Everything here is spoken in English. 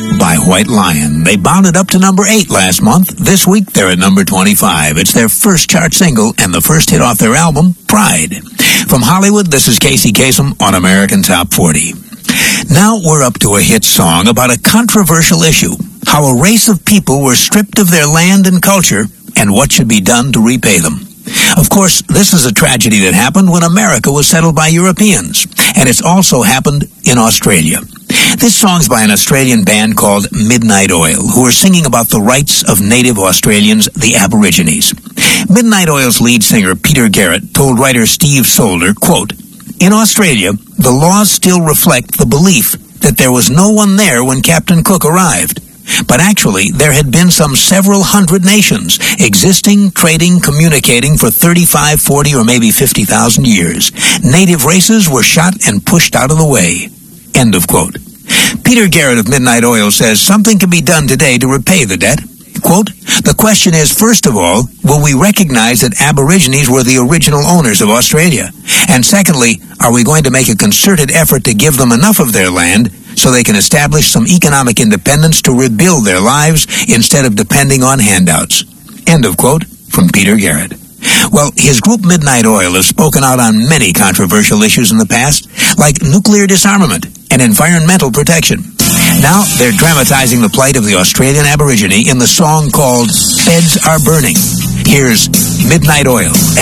by White Lion. They bounded up to number 8 last month. This week, they're at number 25. It's their first chart single and the first hit off their album, Pride. From Hollywood, this is Casey Kasem on American Top 40. Now we're up to a hit song about a controversial issue, how a race of people were stripped of their land and culture, and what should be done to repay them. Of course, this is a tragedy that happened when America was settled by Europeans, and it's also happened in Australia. This song's by an Australian band called Midnight Oil, who are singing about the rights of native Australians, the Aborigines. Midnight Oil's lead singer, Peter Garrett, told writer Steve Solder, quote, "In Australia, the laws still reflect the belief that there was no one there when Captain Cook arrived. But actually, there had been some several hundred nations existing, trading, communicating for 35, 40, or maybe 50,000 years. Native races were shot and pushed out of the way." End of quote. Peter Garrett of Midnight Oil says something can be done today to repay the debt. Quote, "The question is, first of all, will we recognize that Aborigines were the original owners of Australia? And secondly, are we going to make a concerted effort to give them enough of their land so they can establish some economic independence to rebuild their lives instead of depending on handouts?" End of quote from Peter Garrett. Well, his group Midnight Oil has spoken out on many controversial issues in the past, like nuclear disarmament and environmental protection. Now they're dramatizing the plight of the Australian Aborigine in the song called "Beds Are Burning." Here's Midnight Oil